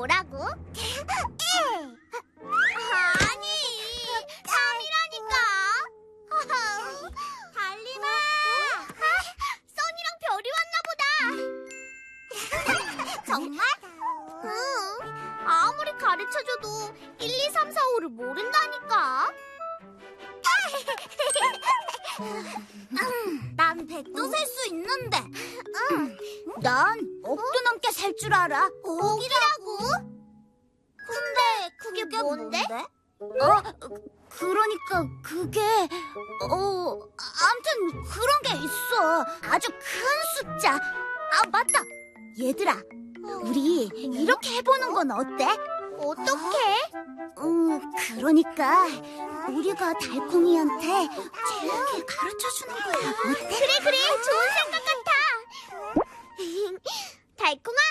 뭐라고? 아니, 3이라니까. 달림아, 써니랑 별이 왔나 보다. 정말? 응. 아무리 가르쳐줘도 1, 2, 3, 4, 5를 모른다니까. 난 100도 셀 수 있는데. 난 억도 넘게 셀 줄 알아. 억이라고? 근데 그게 뭔데? 그러니까 그게 아무튼 그런 게 있어. 아주 큰 숫자. 아, 맞다. 얘들아, 우리 이렇게 해보는 건 어때? 어떡해? 그러니까 우리가 달콩이한테 재밌게 가르쳐주는 거야. 어때? 그래, 좋은 생각 같아. 달콩아,